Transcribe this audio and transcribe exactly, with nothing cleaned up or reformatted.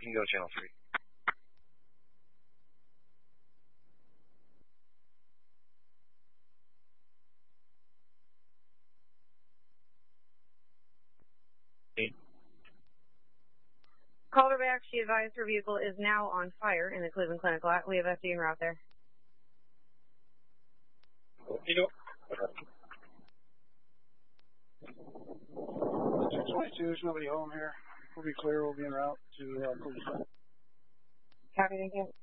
can go channel three. Eight. Called her back. She advised her vehicle is now on fire in the Cleveland Clinic lot. We have F D en route there. You know. two twenty-two, there's nobody home here. We'll be clear. We'll be en route to uh, Cleveland. Copy, thank you.